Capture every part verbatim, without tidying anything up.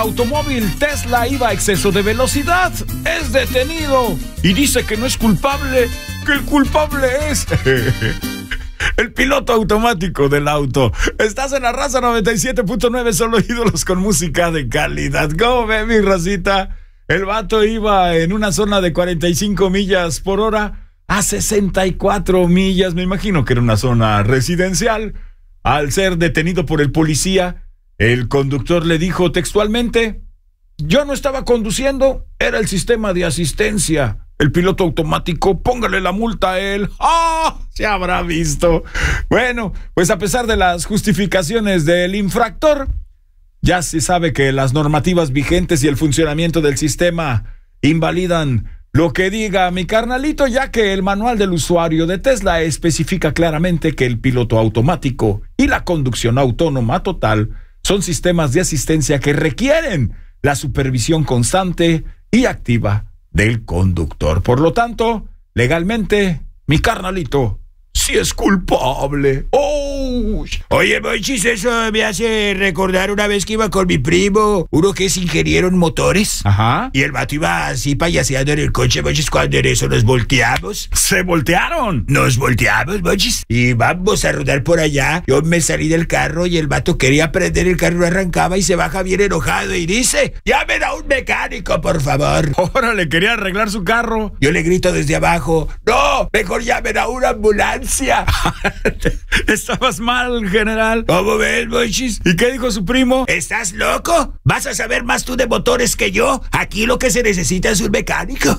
Automóvil Tesla iba a exceso de velocidad, es detenido y dice que no es culpable, que el culpable es el piloto automático del auto. Estás en La Raza noventa y siete punto nueve, solo ídolos con música de calidad. ¿Cómo ve, mi racita? El vato iba en una zona de cuarenta y cinco millas por hora a sesenta y cuatro millas. Me imagino que era una zona residencial. Al ser detenido por el policía, el conductor le dijo textualmente: yo no estaba conduciendo, era el sistema de asistencia. El piloto automático, póngale la multa a él. ¡Ah! ¡Oh! Se habrá visto. Bueno, pues a pesar de las justificaciones del infractor, ya se sabe que las normativas vigentes y el funcionamiento del sistema invalidan lo que diga mi carnalito, ya que el manual del usuario de Tesla especifica claramente que el piloto automático y la conducción autónoma total son sistemas de asistencia que requieren la supervisión constante y activa del conductor. Por lo tanto, legalmente, mi carnalito sí es culpable. ¡Oh! Oye, Monchis, eso me hace recordar una vez que iba con mi primo, uno que es ingeniero en motores. Ajá. Y el vato iba así payaseando en el coche, Monchis, cuando en eso nos volteamos. ¿Se voltearon? Nos volteamos, Monchis, y vamos a rodar por allá. Yo me salí del carro y el vato quería prender el carro, no arrancaba y se baja bien enojado y dice: llamen a un mecánico, por favor. Órale, quería arreglar su carro. Yo le grito desde abajo: no, mejor llamen a una ambulancia. Estabas mal, general. ¿Cómo ves, Monchis? ¿Y qué dijo su primo? ¿Estás loco? ¿Vas a saber más tú de motores que yo? Aquí lo que se necesita es un mecánico.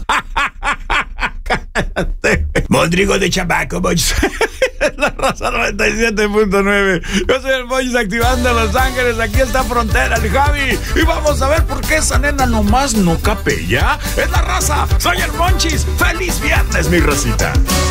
Mondrigo de chamaco, Monchis. La Raza noventa y siete punto nueve. Yo soy el Monchis activando Los Ángeles. Aquí está Frontera, el Javi. Y vamos a ver por qué esa nena nomás no capella. Es La Raza. Soy el Monchis. ¡Feliz viernes, mi racita!